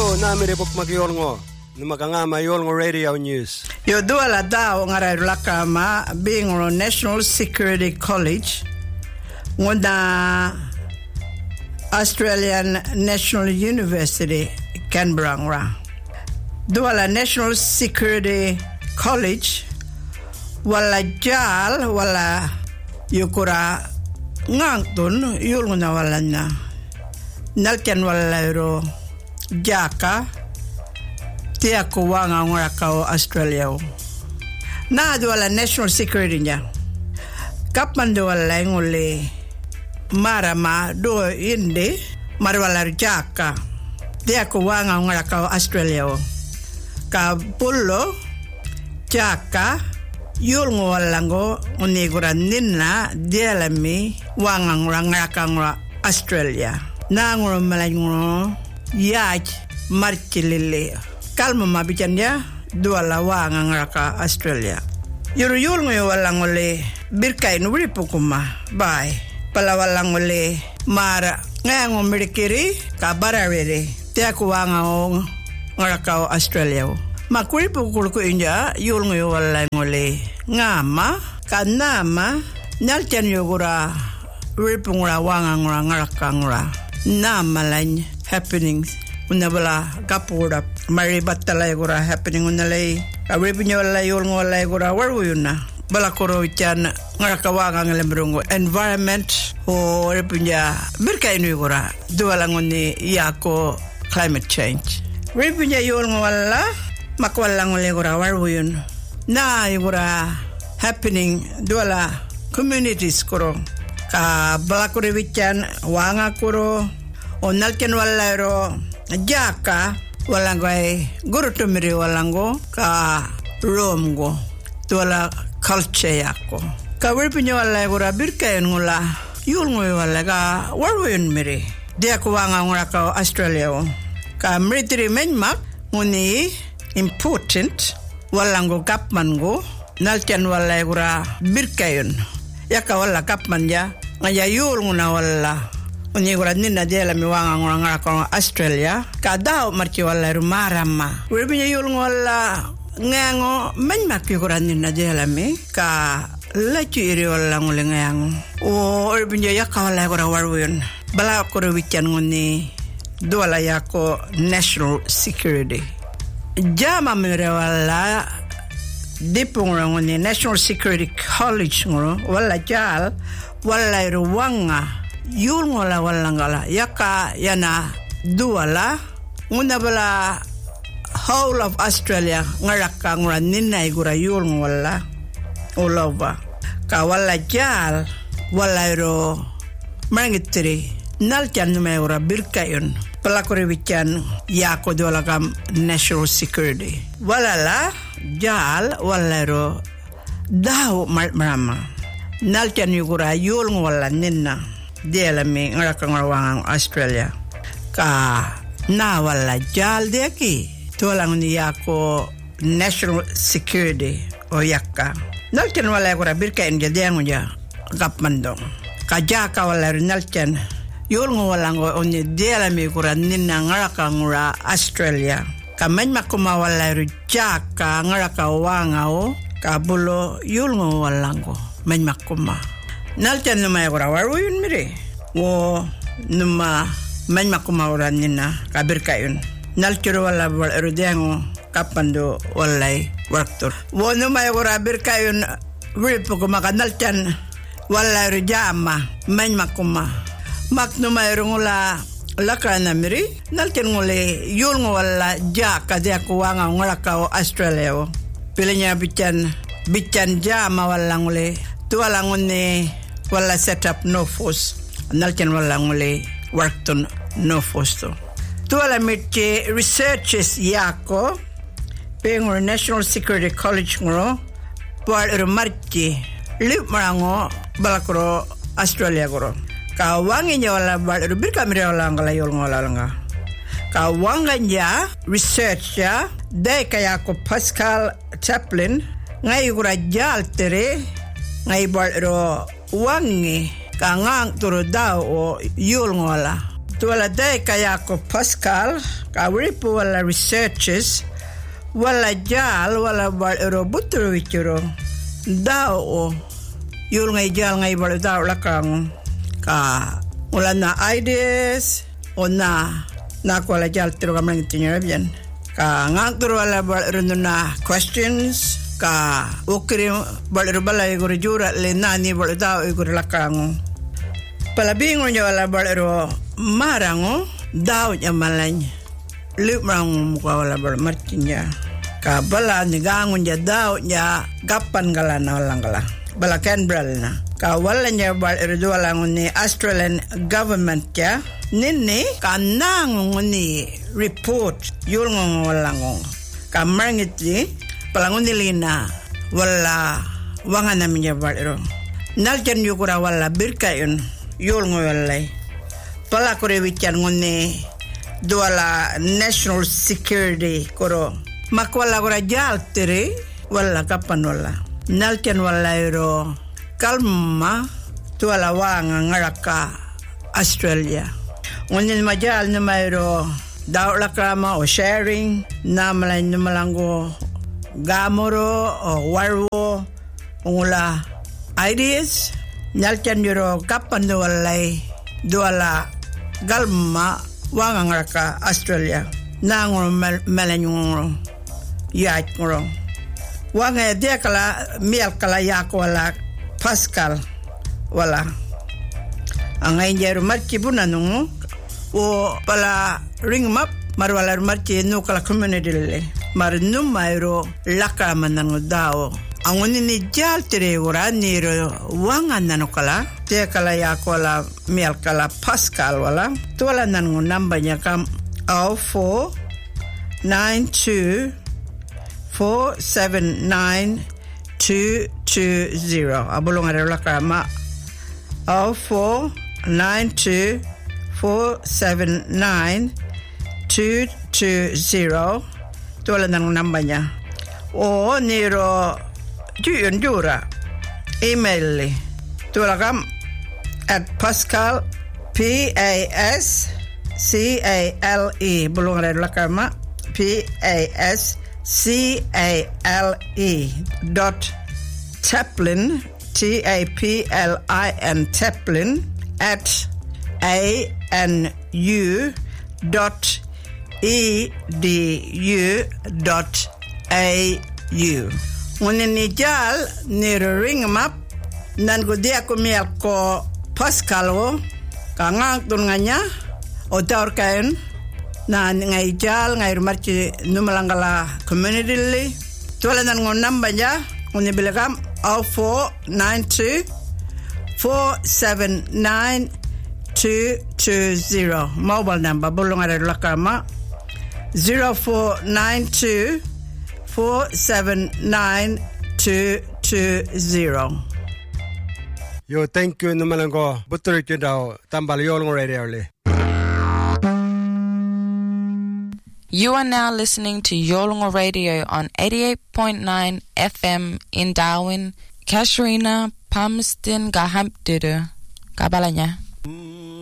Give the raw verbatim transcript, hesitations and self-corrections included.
Yo namire pok magyolngo. Numakangama yolngo radio news. Yo duala dao ngaray lakama being National Security College ngunda Australian National University Canberra ngura. Duala National Security College wala jal wala yukura ngangtun yulnguna wala na nalken wala ro jaka tia kuwanga ngora kao Australia na duala national security nya kapman duala ngole marama do inde marwala jaka tia kuwanga ngora kao Australia ka pullo jaka yul ngolango unigura ninna dialami wangang rangakangra Australia nangro malangro yaj marchilile kalma mabicanya duala wangang raka Australia yuru yul ngoy walangole birkay no ripukuma bye palawalangole mara ngango merikiri kabarare te ko wangang raka Australia makuri pukul ko inja yul ngoy wala ngole ngama kanama naltian yogura ripungura wangangura ngarakangura namalany happenings unabala kapura mari batala yogura happening unalay ripunya wala yul ngola yogura waruyuna bala koro chan ngarakawanga ngelembrungo environment o ripunya berkay yogura duwala ngoni yako climate change ripunya yul ngola makwalang ulegura waruyun na yugura happening duala communities kuro ka balakuri wichan wanga kuro onalken walero jaka walangoy gurutumiri walango ka romgo duala culture yako ka wirpinya wala yugura birkayon ngula yulngoy walaga waruyun miri dia ko wanga ngura ka Australia ka military menmak nguni important walango kapman go naltian wala gura birkayon yaka wala kapman ya ngaya yul nguna wala uni gura ninna dela mi wanga ngora ko Australia ka daw marchi wala rumarama urbinya yul ngala ngango menmak gura ninna dela mi ka la chiri wala ngule ngang o urbinya yaka wala gura warwon bala ko wichan nguni dola yako national security jama mere wala dipung ngoni National Security College ngoro wala jal wala ruwanga yul ngola wala ngala yaka yana duala nguna bala whole of Australia ngaraka ngora ninna igura yul ngola all over ka wala jal wala ro mangitri nalchan me ora birkayon pelakore wichan yako dola kam national security walala jal walero daw marama nalchan yugura yul ngwala ninna dela mi ngara kangrawang Australia ka na wala jal deki tolang ni yako national security o yakka nalchan wala gura birkayon jadeng ja gapmandong ka jaka wala nalchan yul ngolango onye dela mi kura ninna ngaraka ngura Australia kamen makuma wala rujaka ngaraka wangao kabulo yul ngolango men makuma nalchan numa kura waruyun mire wo numa men makuma ura ninna kabirkayun nalchuru wala rudengo kapando walay waktur wo numa kura birkayun ripo kuma nalchan wala rujama men makuma mak no mayroong la lakana miri nalken ngole yul ngwala jaka dia kuwanga ngolaka Australia pilenya bichan bichan jama wala ngole tuwala ngone wala set up no force nalken wala ngole workton no force to tuwala mitche researches yako pengor National Security College ngoro por marchi lip marango balakro Australia goro kawanginya wala rubir kamera wala ngala yol ngola nga kawanganya research ya dai kaya ko Pascal Chaplin ngai gura jal tere ngai bar ro wangi kangang turu dao o yol ngola tuala day kaya ko Pascal ka ripo wala researches wala jal wala bal ero butro wichuro dao yul ngay jal ngay bal dao lakang ka wala na ideas o na na ko wala jal tiro kamang tinya bien ka ngantro wala bal ero na questions ka ukri bal ero bala igor jura le nani bal dao igor lakang palabingo nya wala bal ero marango dao nya malanya Lumrang muka wala bar martinya ka bala ni gangun ja daw nya gapan gala na lang gala bala Canberra na ka wala nya bal erdo lang ni Australian government ya ninni ka nang ni report yul ngong wala ngong ka mangiti palangon nilina wala wangan namin ja bal ero naljan yukura wala birkayon yul ngong wala pala kore wichan ngone duala national security koro makwala gora jaltere wala kapan wala nalken wala iro kalma duala wanga ngaraka Australia ngonin majal na mayro daw lakrama o sharing namalay numalango gamoro o warwo ungula ideas nalken iro kapan wala duala galma wangang raka Australia nangro melanyong yak ngro wanga dia kala miel kala yak wala Pascal wala angay jero marchi bunanung o pala ring map marwala marchi no kala community le mar numairo laka manango dao angoni ni jal tere ora ni wanga nanokala te kala ya kola miel kala Pascal wala tola nango nambanya kam zero four nine two four seven nine two two zero abulong ara kama zero four nine two four seven nine two two zero tola nango nambanya o niro Juyun jura email li tulakam at Pascal P A S C A L E bulong ada lakama P A S C A L E dot Taplin T A P L I N Taplin at A N U dot E D U dot A U Ngunin ni jal ni ring map nan ko dia ko miel ko Pascal wo ka ngang tun nganya o taur kain na ngai jal ngai marchi numalangala community li tola nan ngon namba ja ngoni bilakam zero four nine two four seven nine two two zero mobile number bulong ara lakama zero four nine two four seven nine two two zero. Yo, thank you numalango butter kidao tambal yolong radio le. You are now listening to Yolngu Radio on eighty-eight point nine F M in Darwin, Casuarina, Palmerston, Gahampduru, Kabalanya.